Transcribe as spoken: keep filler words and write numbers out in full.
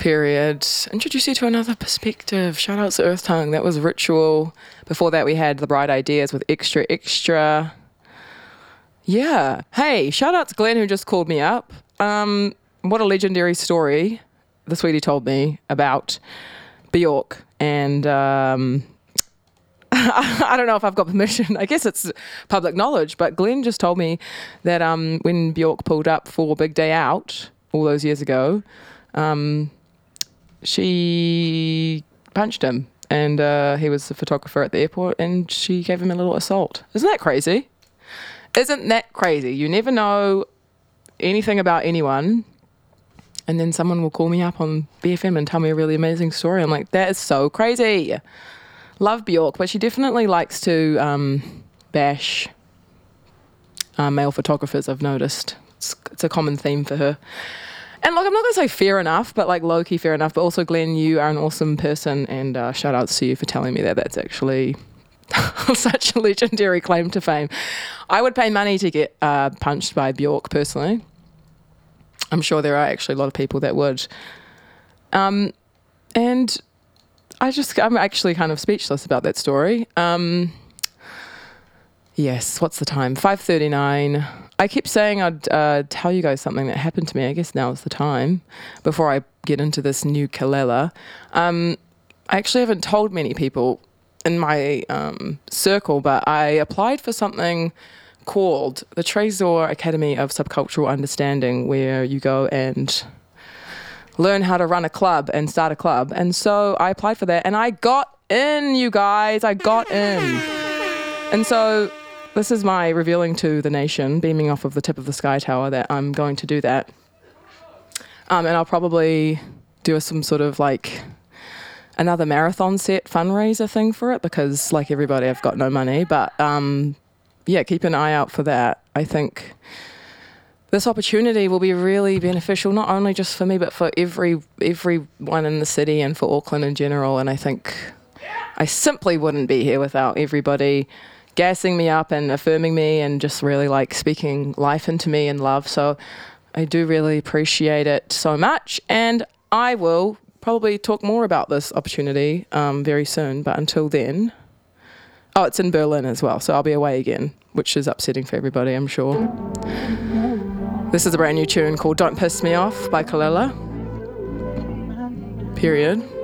Period. Introduce you to another perspective. Shout out to Earth Tongue. That was Ritual. Before that, we had The Bright Ideas with Extra Extra. Yeah. Hey, shout out to Glenn who just called me up. Um, what a legendary story the sweetie told me about Bjork. And um, I don't know if I've got permission. I guess it's public knowledge. But Glenn just told me that um, when Bjork pulled up for Big Day Out all those years ago, um, she punched him, and uh, he was a photographer at the airport, and she gave him a little assault. Isn't that crazy? Isn't that crazy? You never know anything about anyone, and then someone will call me up on B F M and tell me a really amazing story. I'm like, that is so crazy. Love Bjork, but she definitely likes to um, bash uh, male photographers, I've noticed. It's, it's a common theme for her. And look, I'm not going to say fair enough, but like low-key fair enough. But also, Glenn, you are an awesome person, and uh, shout outs to you for telling me that. That's actually such a legendary claim to fame. I would pay money to get uh, punched by Bjork, personally. I'm sure there are actually a lot of people that would. Um, and I just, I'm actually kind of speechless about that story. Um, yes, what's the time? five thirty-nine. I keep saying I'd uh, tell you guys something that happened to me. I guess now is the time before I get into this new Kalela. Um, I actually haven't told many people in my um, circle, but I applied for something called the Trésor Academy of Subcultural Understanding, where you go and learn how to run a club and start a club. And so I applied for that, and I got in, you guys. I got in. And so this is my revealing to the nation, beaming off of the tip of the Sky Tower, that I'm going to do that. Um, and I'll probably do some sort of like another marathon set fundraiser thing for it, because like everybody, I've got no money. But um, yeah, keep an eye out for that. I think this opportunity will be really beneficial, not only just for me, but for every everyone in the city and for Auckland in general. And I think I simply wouldn't be here without everybody gassing me up and affirming me and just really like speaking life into me and love. So I do really appreciate it so much, and I will probably talk more about this opportunity um, very soon. But until then, oh, it's in Berlin as well, so I'll be away again, which is upsetting for everybody, I'm sure. This is a brand new tune called Don't Piss Me Off by Kalela. Period.